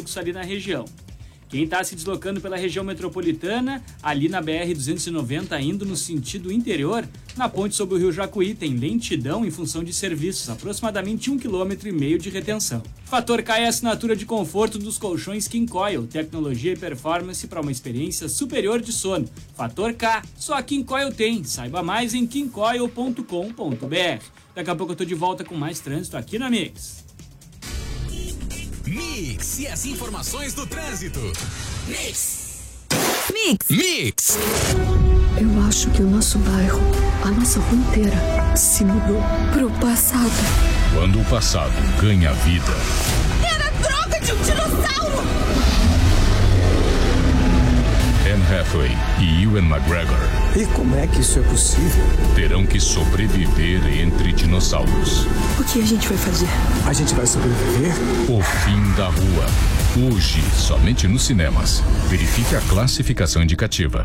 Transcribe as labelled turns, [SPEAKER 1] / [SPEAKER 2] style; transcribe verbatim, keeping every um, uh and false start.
[SPEAKER 1] fluxo ali na região. Quem está se deslocando pela região metropolitana, ali na B R duzentos e noventa, indo no sentido interior, na ponte sobre o Rio Jacuí, tem lentidão em função de serviços, aproximadamente um vírgula cinco quilômetros de retenção. Fator K é a assinatura de conforto dos colchões King Coil, tecnologia e performance para uma experiência superior de sono. Fator K, só a King Coil tem. Saiba mais em king coil ponto com ponto b r. Daqui a pouco eu tô de volta com mais trânsito aqui na Mix.
[SPEAKER 2] Mix e as informações do trânsito. Mix.
[SPEAKER 3] Mix.
[SPEAKER 2] Mix.
[SPEAKER 4] Eu acho que o nosso bairro, a nossa rua inteira, se mudou pro passado.
[SPEAKER 5] Quando o passado ganha vida.
[SPEAKER 3] Era a droga de um dinossauro!
[SPEAKER 5] Anne Hathaway e Ewan McGregor.
[SPEAKER 6] E como é que isso é possível?
[SPEAKER 5] Terão que sobreviver entre dinossauros.
[SPEAKER 4] O que a gente vai fazer?
[SPEAKER 6] A gente vai sobreviver?
[SPEAKER 5] O fim da rua. Hoje, somente nos cinemas. Verifique a classificação indicativa.